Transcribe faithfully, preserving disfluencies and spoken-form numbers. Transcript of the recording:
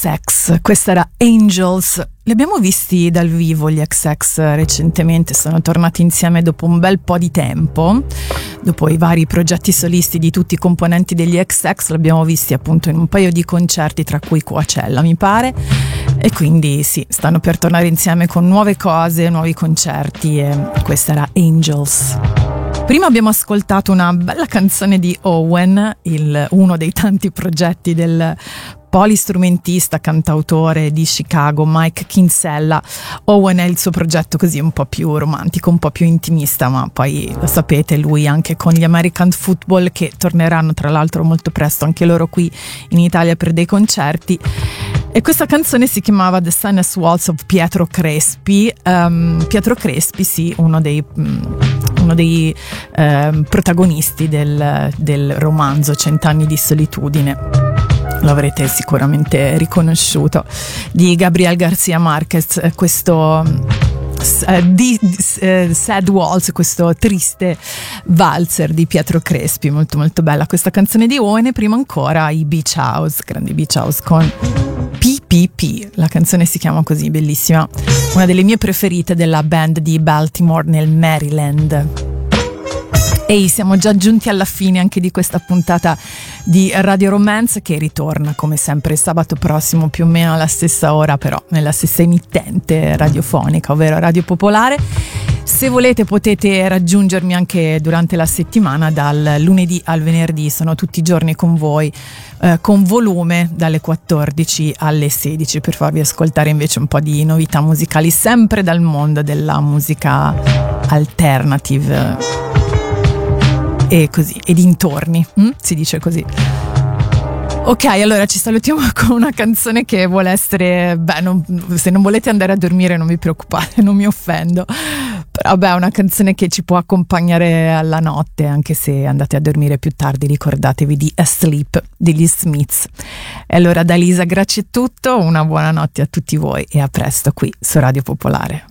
X X, questa era Angels. Li abbiamo visti dal vivo gli X X recentemente, sono tornati insieme dopo un bel po' di tempo, dopo i vari progetti solisti di tutti i componenti degli X X. L'abbiamo visti appunto in un paio di concerti, tra cui Coachella mi pare, e quindi sì, stanno per tornare insieme con nuove cose, nuovi concerti, e questa era Angels. Prima abbiamo ascoltato una bella canzone di Owen, il, uno dei tanti progetti del polistrumentista, cantautore di Chicago, Mike Kinsella. Owen è il suo progetto così un po' più romantico, un po' più intimista, ma poi lo sapete, lui anche con gli American Football, che torneranno tra l'altro molto presto anche loro qui in Italia per dei concerti. E questa canzone si chiamava The Sinus Waltz of Pietro Crespi. Um, Pietro Crespi, sì, uno dei, um, uno dei um, protagonisti del, del romanzo Cent'anni di solitudine. Lo avrete sicuramente riconosciuto, di Gabriel García Márquez, questo uh, di, uh, Sad Waltz, questo triste valzer di Pietro Crespi, molto molto bella questa canzone di Owen. Prima ancora i Beach House, grandi Beach House con P P P, la canzone si chiama così, bellissima, una delle mie preferite della band di Baltimore nel Maryland. Ehi, siamo già giunti alla fine anche di questa puntata di Radio Romance, che ritorna come sempre sabato prossimo più o meno alla stessa ora, però nella stessa emittente radiofonica, ovvero Radio Popolare. Se volete potete raggiungermi anche durante la settimana, dal lunedì al venerdì sono tutti i giorni con voi, eh, con volume dalle quattordici alle sedici, per farvi ascoltare invece un po' di novità musicali sempre dal mondo della musica alternative e così, e dintorni, hm? si dice così. Ok, allora ci salutiamo con una canzone che vuole essere, beh, non, se non volete andare a dormire non vi preoccupate, non mi offendo, però beh, è una canzone che ci può accompagnare alla notte, anche se andate a dormire più tardi. Ricordatevi di Asleep degli Smiths. E allora da Lisa Gracci è tutto, una buona notte a tutti voi e a presto qui su Radio Popolare.